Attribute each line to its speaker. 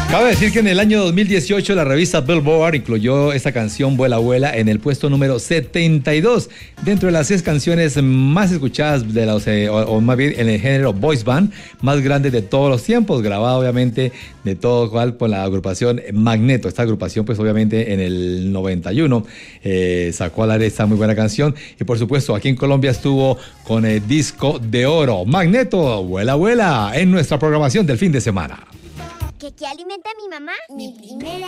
Speaker 1: Cabe decir que en el año 2018 la revista Billboard incluyó esta canción Vuela Vuela en el puesto número 72 dentro de las 6 canciones más escuchadas de los, o más bien en el género voice band más grande de todos los tiempos, grabada obviamente de todo cual por la agrupación Magneto. Esta agrupación pues obviamente en el 91 sacó al aire esta muy buena canción y por supuesto aquí en Colombia estuvo con el disco de oro. Magneto, Vuela Vuela en nuestra programación del fin de semana.
Speaker 2: ¿Qué alimenta a mi mamá?
Speaker 3: Mi primera